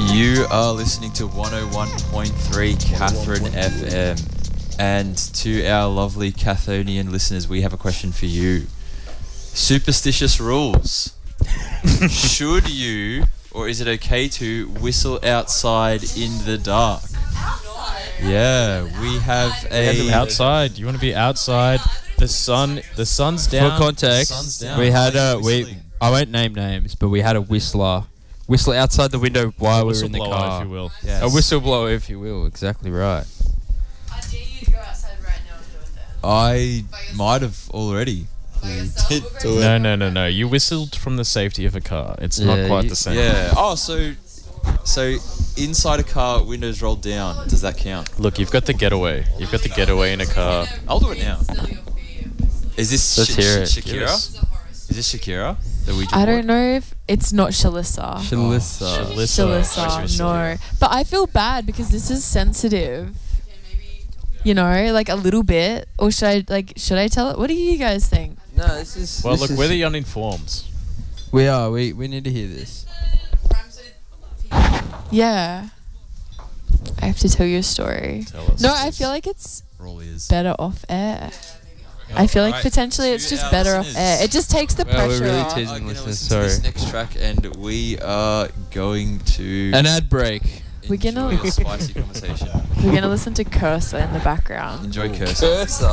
You are listening to 101.3 Catherine FM. And to our lovely Cathonian listeners, we have a question for you. Superstitious rules. Should you, or is it okay to whistle outside in the dark? Yeah, we have a... Outside. You want to be outside. The sun's down. For context, Sun's down. we had Why are a you we. whistling? I won't name names, but we had a whistler outside the window while we were in the Whistleblower, car. if you will. Yes. A whistleblower, if you will. Exactly right. I dare you to go outside right now and do it then. I might have already. By yourself? did We'll go do to- it. No. You whistled from the safety of a car. It's Yeah, not quite you- the same. Yeah. Oh, so inside a car, windows rolled down. Does that count? Look, you've got the getaway. You've got the getaway in a car. I'll do it now. Still your fear. Is this Let's hear it. Shakira? Yes. It's a horror Is this Shakira that we just I bought? don't know if it's not Shalissa. Shalissa. Shalissa, no. But I feel bad because this is sensitive. Okay, maybe. You know, like a little bit. Or should I tell it? What do you guys think? No, this is. Well, this look, is- we're the uninformed. We are. We need to hear this. Rhymes with Yeah. I have to tell you a story. Tell us. No, I feel like it's Roll is. better off air. I feel like Alright, potentially it's to just our better off listeners. air. It just takes the Well, we're pressure really off. teasing I'm going to listeners, listen to this sorry. next track, and we are going to An ad break. We're gonna- enjoy a spicy conversation. We're going to listen to Cursor in the background. Enjoy cursing.